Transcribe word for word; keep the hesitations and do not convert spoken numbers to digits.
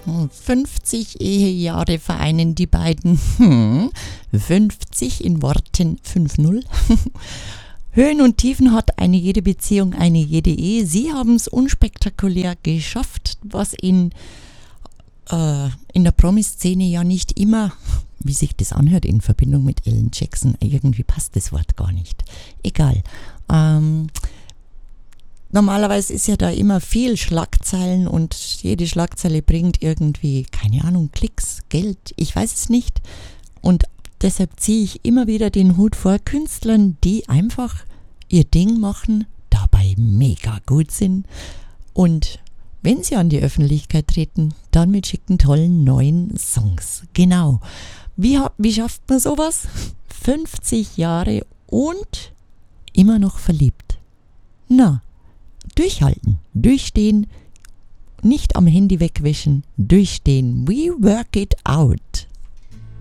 fünfzig Ehejahre vereinen die beiden. Hm. fünfzig in Worten fünf null. Höhen und Tiefen hat eine jede Beziehung, eine jede Ehe. Sie haben es unspektakulär geschafft, was in, äh, in der Promi-Szene ja nicht immer, wie sich das anhört, in Verbindung mit Ellen Jackson. Irgendwie passt das Wort gar nicht. Egal. Ähm, Normalerweise ist ja da immer viel Schlagzeilen und jede Schlagzeile bringt irgendwie, keine Ahnung, Klicks, Geld, ich weiß es nicht. Und deshalb ziehe ich immer wieder den Hut vor Künstlern, die einfach ihr Ding machen, dabei mega gut sind. Und wenn sie an die Öffentlichkeit treten, dann mit schicken, tollen, neuen Songs. Genau. Wie, wie schafft man sowas? fünfzig Jahre und immer noch verliebt. Na, durchhalten, durchstehen, nicht am Handy wegwischen, durchstehen. We work it out.